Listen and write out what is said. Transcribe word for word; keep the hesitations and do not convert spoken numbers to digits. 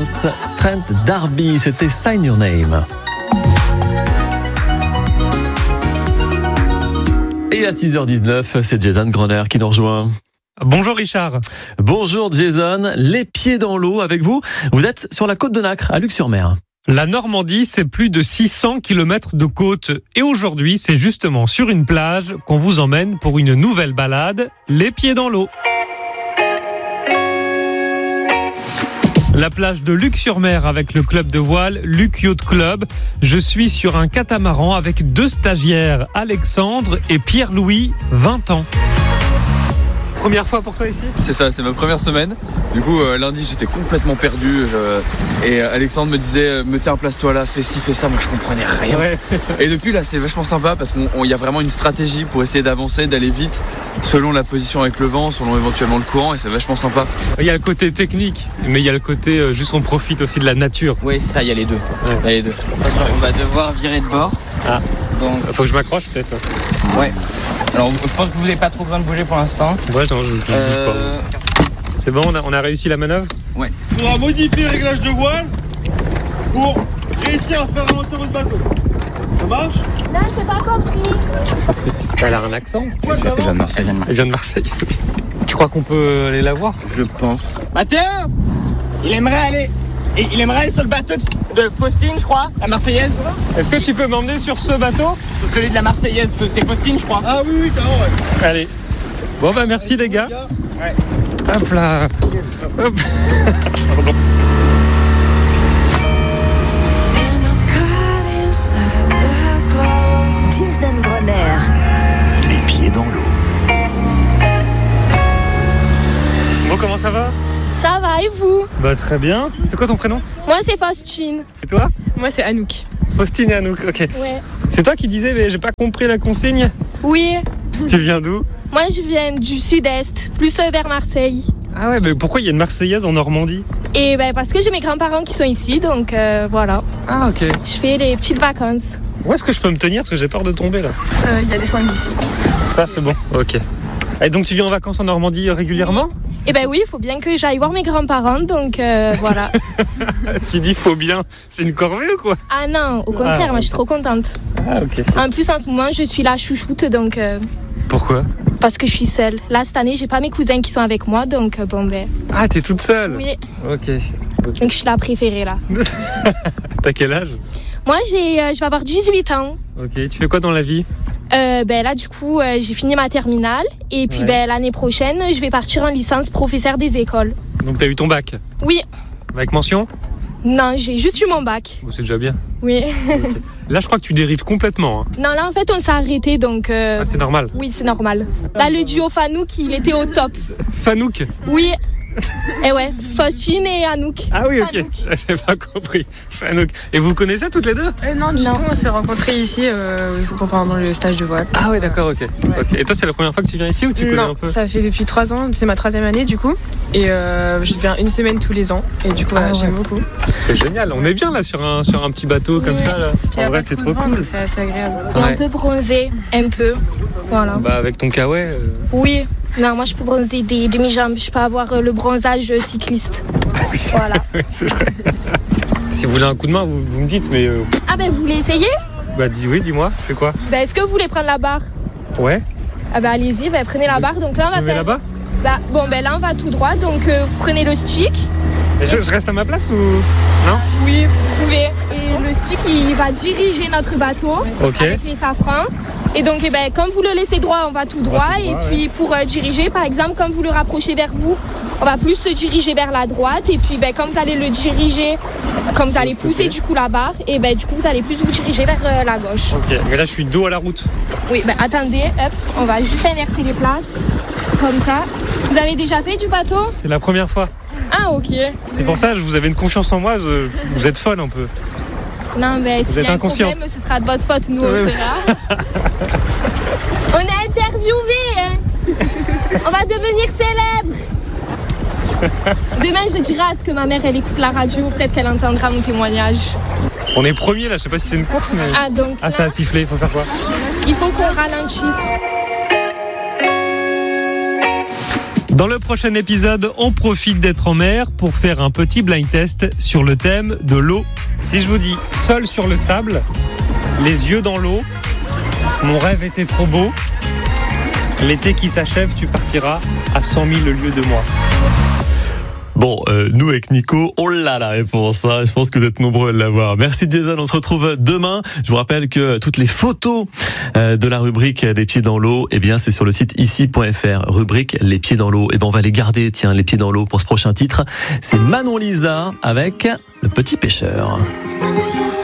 Dance, Trent D'Arby, c'était Sign Your Name. Et à six heures dix-neuf, c'est Jason Groner qui nous rejoint. Bonjour Richard. Bonjour Jason, les pieds dans l'eau avec vous. Vous êtes sur la côte de Nacre, à Luc-sur-Mer. La Normandie, c'est plus de six cents kilomètres de côte. Et aujourd'hui, c'est justement sur une plage qu'on vous emmène pour une nouvelle balade, les pieds dans l'eau. La plage de Luc-sur-Mer avec le club de voile Luc Yacht Club. Je suis sur un catamaran avec deux stagiaires, Alexandre et Pierre-Louis, vingt ans. Première fois pour toi ici ? C'est ça, c'est ma première semaine. Du coup, euh, lundi, j'étais complètement perdu. Je... Et Alexandre me disait, me tiens, place-toi là, fais ci, fais ça. Moi, je comprenais rien. Ouais. Et depuis, là, c'est vachement sympa parce qu'il y a vraiment une stratégie pour essayer d'avancer, d'aller vite, selon la position avec le vent, selon éventuellement le courant. Et c'est vachement sympa. Il y a le côté technique, mais il y a le côté euh, juste on profite aussi de la nature. Oui, c'est ça, il y a les deux. Ouais. Il y a les deux. On va devoir virer de bord. Ah. Donc... Faut que je m'accroche peut-être. Ouais. Alors, je pense que vous n'avez pas trop besoin de bouger pour l'instant. Ouais, non, je, je euh... bouge pas. C'est bon, on a, on a réussi la manœuvre ? Ouais. Il faudra modifier le réglage de voile pour réussir à faire ralentir votre bateau. Ça marche ? Non, j'ai pas compris. Elle a un accent ? Elle vient de Marseille. Elle vient de Marseille. Tu crois qu'on peut aller la voir ? Je pense. Mathéo, il aimerait aller... Il aimerait aller sur le bateau de Faustine, je crois, la Marseillaise. Est-ce que tu peux m'emmener sur ce bateau ? Sur celui de la Marseillaise, c'est Faustine, je crois. Ah oui, oui, carrément, ouais. Allez. Bon bah merci les gars. Ouais. Hop là. Hop. Pardon. Jason Groner. Les pieds dans l'eau. Bon, comment ça va ? Ça va, et vous ? Bah très bien. C'est quoi ton prénom ? Moi, c'est Faustine. Et toi ? Moi, c'est Anouk. Faustine et Anouk, ok. Ouais. C'est toi qui disais, mais j'ai pas compris la consigne. Oui. Tu viens d'où ? Moi, je viens du sud-est, plus vers Marseille. Ah ouais, mais pourquoi il y a une Marseillaise en Normandie ? Et ben, parce que j'ai mes grands-parents qui sont ici, donc euh, voilà. Ah ok. Je fais les petites vacances. Où est-ce que je peux me tenir ? Parce que j'ai peur de tomber là. Il euh, y a des sangs ici. Ça, c'est bon, ok. Et donc tu viens en vacances en Normandie régulièrement ? Et ben oui, il faut bien que j'aille voir mes grands-parents, donc euh, voilà. Tu dis faut bien, c'est une corvée ou quoi ? Ah non, au contraire, ah, moi je suis trop contente. Ah ok. En plus, en ce moment, je suis la chouchoute, donc... Euh, Pourquoi ? Parce que je suis seule. Là, cette année, j'ai pas mes cousins qui sont avec moi, donc euh, bon ben... Ah, t'es toute seule ? Oui. Ok. okay. Donc je suis la préférée, là. T'as quel âge ? Moi, j'ai, euh, je vais avoir dix-huit ans. Ok, tu fais quoi dans la vie ? Euh, ben là, du coup, euh, j'ai fini ma terminale. Et puis, ouais. ben, l'année prochaine, je vais partir en licence professeur des écoles. Donc, t'as eu ton bac ? Oui. Avec mention ? Non, j'ai juste eu mon bac. Oh, c'est déjà bien. Oui. Okay. Là, je crois que tu dérives complètement. Hein. Non, là, en fait, on s'est arrêté, donc... Euh... Ah, c'est normal ? Oui, c'est normal. Là, le duo Fanouk, il était au top. Fanouk ? Oui. Et ouais, Faustine et Anouk. Ah oui, ok. Fanouk. J'ai pas compris. Fanouk. Et vous vous connaissez toutes les deux ? euh, Non, du non. tout. On s'est rencontrés ici euh, pendant le stage de voile. Ah ouais, d'accord, ok. Ouais. Okay. Et toi, c'est la première fois que tu viens ici ou tu connais non, un peu ? Ça fait depuis trois ans. C'est ma troisième année, du coup. Et euh, je viens une semaine tous les ans. Et du coup, ah, voilà, ouais. j'aime beaucoup. C'est génial. On est bien là sur un, sur un petit bateau comme oui. ça. Là. En vrai, c'est trop vent, cool. C'est assez agréable. Et ouais. on peut bronzer un peu. Voilà. Bah, avec ton kawaii. Euh... Oui. Non, moi, je peux bronzer des demi-jambes. Je peux avoir euh, le bronzage cycliste. Oui, voilà. Oui, c'est vrai. Si vous voulez un coup de main, vous, vous me dites, mais... Euh... Ah ben, vous voulez essayer ? Bah, dis oui, dis-moi. Fais quoi ? Ben, est-ce que vous voulez prendre la barre ? Ouais. Ah ben, allez-y, ben, prenez la barre. Donc là, on va je faire... là-bas ? Bah, bon, ben là, on va tout droit. Donc, euh, vous prenez le stick. Et je, je reste à ma place ou... Non ? Oui, vous pouvez. Et le stick, il va diriger notre bateau Ok. avec les safrans. Et donc, eh ben, comme vous le laissez droit, on va tout droit. tout droit, et ouais. puis, pour euh, diriger, par exemple, comme vous le rapprochez vers vous, on va plus se diriger vers la droite. Et puis, ben, comme vous allez le diriger, comme vous allez pousser du coup la barre, et ben, du coup, vous allez plus vous diriger vers euh, la gauche. Ok, mais là, je suis dos à la route. Oui, ben, attendez, hop, on va juste inverser les places. Comme ça. Vous avez déjà fait du bateau ? C'est la première fois. Ah, ok. C'est pour ça que vous avez une confiance en moi. Je, vous êtes folle un peu. Non, mais vous s'il y a un inconsciente. problème, ce sera de votre faute, nous, on Ouais, sera. On est interviewés, hein. On va devenir célèbres. Demain, je dirai à ce que ma mère, elle écoute la radio. Peut-être qu'elle entendra mon témoignage. On est premier là, je sais pas si c'est une course, mais... Ah, donc Ah, ça a sifflé, il faut faire quoi? Il faut qu'on ralentisse. Dans le prochain épisode, on profite d'être en mer pour faire un petit blind test sur le thème de l'eau. Si je vous dis seul sur le sable, les yeux dans l'eau, mon rêve était trop beau, l'été qui s'achève, tu partiras à cent mille lieues de moi. Bon, euh, nous avec Nico, on l'a la réponse. Hein. Je pense que vous êtes nombreux à l'avoir. Merci Jason, on se retrouve demain. Je vous rappelle que toutes les photos euh, de la rubrique des pieds dans l'eau, eh bien c'est sur le site ici point f r. Rubrique les pieds dans l'eau. Eh ben on va les garder, tiens, les pieds dans l'eau pour ce prochain titre. C'est Manon Lisa avec Le Petit Pêcheur.